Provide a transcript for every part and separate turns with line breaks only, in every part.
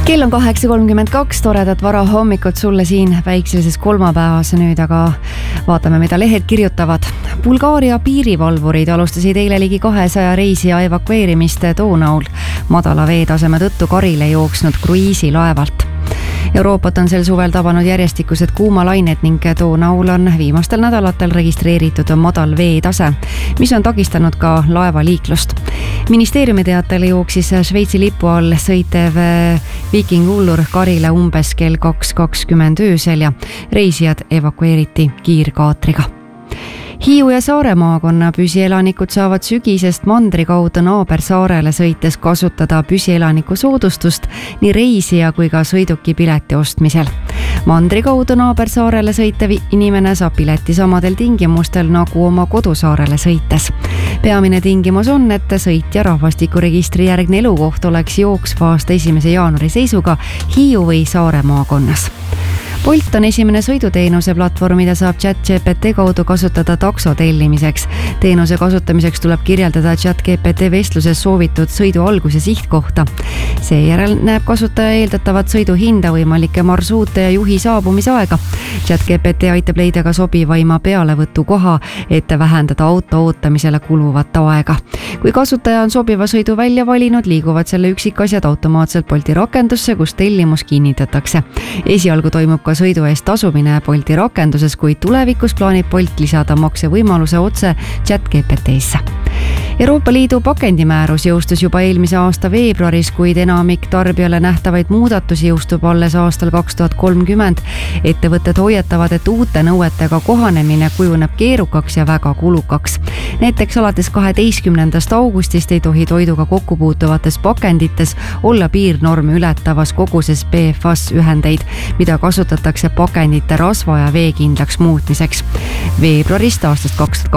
Kell on 8.32, toredat varahommikut sulle siin väikselises kolmapäevas nüüd, aga vaatame, mida lehed kirjutavad. Bulgaaria piirivalvurid alustasid eile ligi 200 reisija evakueerimist Donaul madala veetaseme tõttu karile jooksnud kruiisilaevalt. Euroopat on sel suvel tabanud järjestikused kuumalained ning Donaul on viimastel nädalatel registreeritud madal veetase, mis on takistanud ka laevaliiklust. Ministeeriumi teatel jooksis Šveitsi lipu all sõitev Viking Ullur karile umbes kell 2.20 öösel ja reisijad evakueeriti kiirkaatriga. Hiiu ja Saare maakonna püsielanikud saavad sügisest mandri kaudu naabersaarele sõites kasutada püsielaniku soodustust nii reisija kui ka sõiduki pileti ostmisel. Mandri kaudu naabersaarele sõitev inimene saab pileti samadel tingimustel nagu oma kodusaarele sõites. Peamine tingimus on, et sõitja rahvastikuregistri järgne elukoht oleks jooksva aasta 1. jaanuari seisuga Hiiu või Saare maakonnas. Bolt on esimene sõiduteenuse platvorm, mida saab ChatGPT kaudu kasutada takso tellimiseks. Teenuse kasutamiseks tuleb kirjeldada ChatGPT vestluses soovitud sõidu algus- ja sihtkohta. Seejärel näeb kasutaja eeldatavat sõidu hinda, võimalikke marsruute ja juhi saabumisaega. ChatGPT aitab leida ka sobivaima pealevõtu koha, et vähendada auto ootamisele kuluvat aega. Kui kasutaja on sobiva sõidu välja valinud, liiguvad selle üksikasjad automaatselt Bolti rakendusse, kus tellimus kinnitatakse. Esialgu toimub ka sõidu eest tasumine Bolti rakenduses, kuid tulevikus plaanib Bolt lisada maksevõimaluse otse ChatGPT-sse. Euroopa Liidu pakendimäärus jõustus juba eelmise aasta veebruaris, kuid enamik tarbijale nähtavaid muudatusi jõustub alles aastal 2030. Ettevõtted hoiatavad, et uute nõuetega kohanemine kujuneb keerukaks ja väga kulukaks. Näiteks alates 12. augustist ei tohi toiduga kokku puutuvates pakendites olla piirnormi ületavas koguses PFAS ühendeid, mida kasutatakse pakendite rasva ja veekindlaks muutmiseks. Veebruarist aastast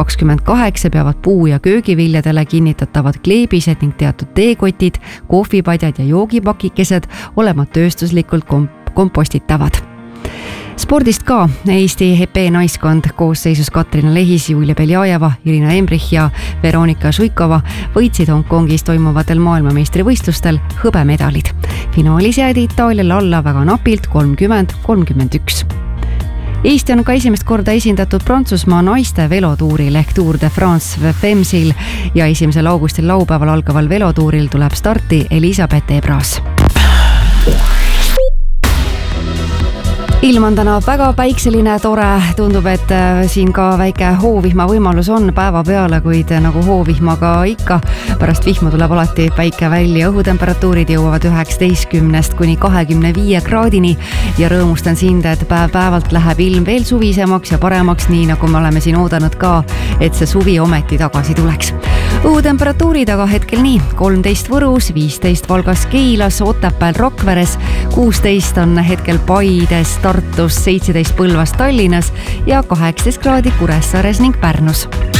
2028 peavad puu- ja köögiviljadele kinnitatavad kleebised ning teatud teekotid, kohvipadjad ja joogipakikesed olema tööstuslikult kompostitavad. Spordist ka. Eesti EP naiskond koosseisus Katrina Lehis, Julia Beljajeva, Irina Embrich ja Veronika Šuikova võitsid Hongkongis toimuvatel maailmameistrivõistlustel hõbemedalid. Finaalis jäädi Itaaliale alla väga napilt 30-31. Eesti on ka esimest korda esindatud Prantsusmaa naiste velotuuril ehk Tour de France Femmesil ja 1. augustil laupäeval algaval velotuuril tuleb starti Elisabeth Ebras. Ilm on täna väga päikseline, tore, tundub, et siin ka väike hoovihma võimalus on päeva peale, kuid nagu hoovihmaga ikka, pärast vihma tuleb alati päike välja, õhutemperatuurid jõuavad 19 kuni 25 kraadini ja rõõmustan sind, et päev-päevalt läheb ilm veel suvisemaks ja paremaks, nii nagu me oleme siin oodanud ka, et see suvi ometi tagasi tuleks. Õhutemperatuurid aga hetkel nii, 13 Võrus, 15 Valgas, Keilas, Otepääl, Rakveres, 16 on hetkel Paides, Tartus, 17 Põlvas, Tallinnas ja 18 kraadi Kuressaares ning Pärnus.